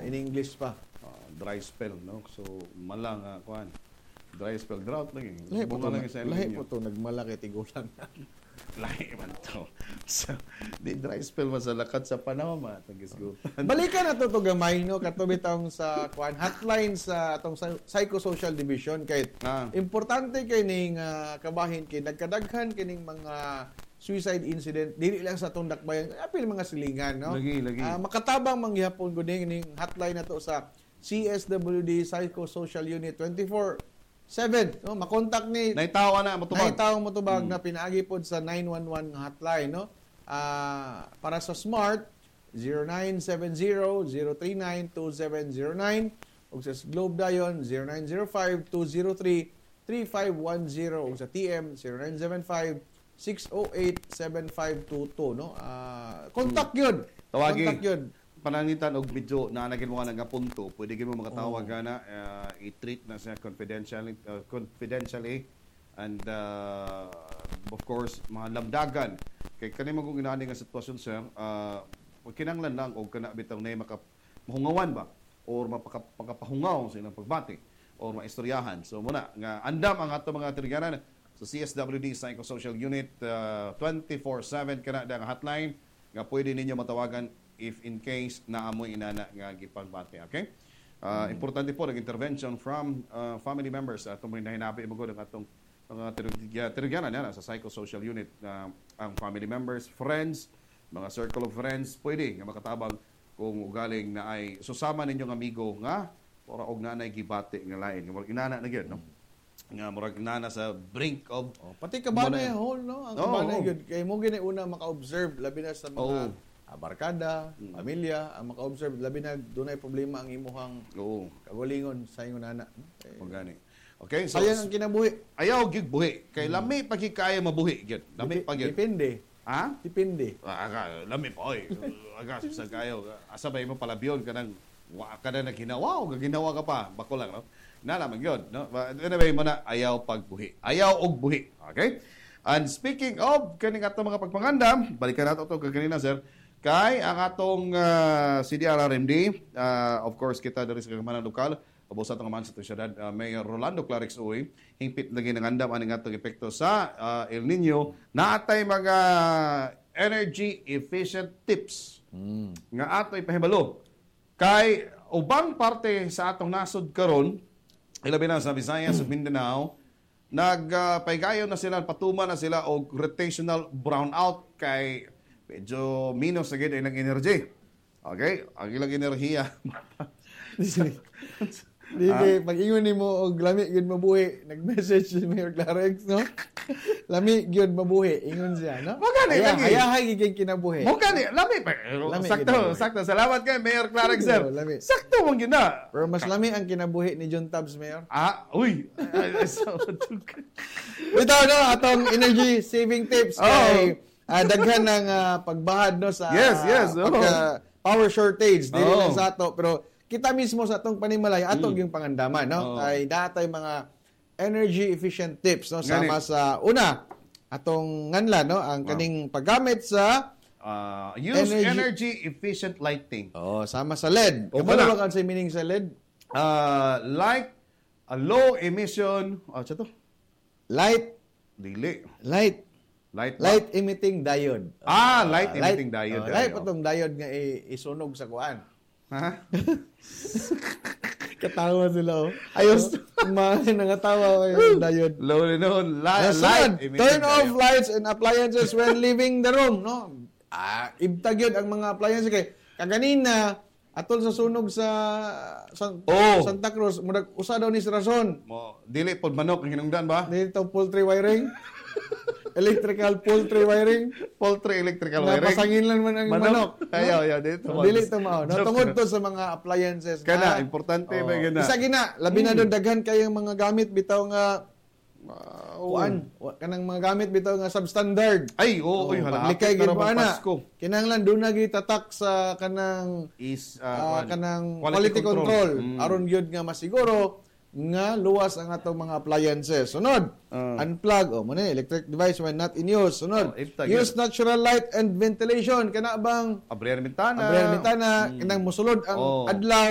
in English pa. Dry spell, no? So, malang, kuhan. Dry spell, drought lagi. Lahi po Bunga lagi sa El Niño. ito, nagmalaki tigulan. Lahi man to. So, di dry spell man sa lakad sa panahon, tagisgutan. Balikan na to gamay, no? Katubitang sa kuhan, hotline sa atong psychosocial division. Kahit importante kining kabahin, nagkadaghan kining mga suicide incident, dili lang sa itong dakbayan, apil mga silingan, no? Lagi. Makatabang mangyapon ko ning hotline na to sa CSWD Psychosocial Unit 24/7, no? Makontak ni Naitawa na motubag. Naitawa motubag na pinaagi pod sa 911 hotline, no? Para sa Smart 0970-039-2709 ug sa Globe dayon 0905-203-3510 ug sa TM 0975-608-7522, no? Contact yun. Tawagi. Contact yun. Panangitan og medyo naanagin mo nga punto, pwede gyud mo makatawag na i-treat na siya confidentially and of course mga lamdagan kay kanimo kung inaani nga sitwasyon sir, kinanglan lang og kana bitaw nay mahungawan ba or mapakapahungaw sa ilang pagbati or maistoryahan. So muna nga andam ang ato mga tirganan sa CSWD Psychosocial Unit 24/7 kana nga hotline nga pwede ninyo matawagan if in case naamoy inana nga gipagbati. Okay? Importante po ang intervention from family members. Atong hinahinabi mo ang atong mga tirugyanan sa psychosocial unit. Ang family members, friends, mga circle of friends, pwede nga makatabang kung ugaling na ay susama ninyong amigo nga para og nanay gibati nga lain. Murag inana na gyud, no? Nga murag inana sa brink of pati kabanay hole, no? Ang kabanay gyud kay mo gini una maka-observe labi na sa mga barkada, pamilya, ang maka-observe, labi na dunay problema ang imuhang kagalingon sa iyong nana. Okay, so sayang ang kinabuhi. Ayaw gyud buhi. Kay lami pa kaya mabuhi gyud. Lami pa gyud. Depende. Depende. Lami pa oy. Sa kayo. Asa ba mo palabyon kanang na ginawa o ginawa ka pa. Bako lang, no? Nalaman gyud, no? Anyway mo na ayaw pagbuhi. Ayaw og buhi. Okay? And speaking of kaning ato mga pagpangandam, balikan nato to kanina sir. Kay ang atong CDRRMD, of course kita diri sa kagamanang lokal, pabusa atong man sa syudad, Mayor Rolando Clarix Uy, hingpit lagi ng andam aning atong epekto sa El Niño, naatay mga energy efficient tips nga ato ipahibalo. Kay ubang parte sa atong nasod karon, ilabi na sa Visayas ug Mindanao, nagpaygayon na sila, patuman na sila og rotational brownout kay medyo minus na gid ang energy. Okay? Ang ilang enerhiya. Pag-ingon ni mo og lami gyud mabuhi, nag-message si Mayor Clarix, no? Lami gyud mabuhi, ingon siya, no? Hayahay gyud kinabuhi. Mo gani, lami pa. Sakto. Salamat kay Mayor Clarix, sir. Sakto mo gyud na. Pero mas lami ang kinabuhi ni John Tabs, Mayor. Uy. Ito, no, atong energy saving tips kay daghan ng pagbahad, no, sa power shortage dili lang sa ato, pero kita mismo sa atong panimalay atong yung pangandaman, no? Ay datay mga energy efficient tips, no, sama sa una atong nganla, no, ang kaning paggamit sa use energy efficient lighting. Sama sa LED. Kabalo lang sa meaning sa LED? Like a low emission, light emitting diode. Light emitting diode. Light patong diode nga isunog sa kuan. Katawa sila, Ayos. Nangatawa yung diode. Low light emitting turn off lights and appliances when leaving the room, no? Ibtag yun ang mga appliances kay kaganina atol sa sunog sa Santa Cruz, murag usa daw ni si Rason. Dili pod manok ang hinungdan ba? Dito poultry wiring. Electrical poultry wiring. Poultry electrical wiring. Napasangin lang man ang manok. Ayaw, dito. Dili ito mao. Tungod to sa mga appliances. Kana, importante ba gina? Isa gina, labi na doon daghan kayong mga gamit bitaw nga kanang mga gamit bitaw nga substandard. Likay gid ba na. Kinahanglan doon na gitatak sa kanang kanang quality control. Aron gyud nga masiguro nga luwas ang atong mga appliances. Sunod, unplug muna electric device when not in use. Sunod, use natural light and ventilation. Kana bang abrihan bintana, kanang musulod ang adlaw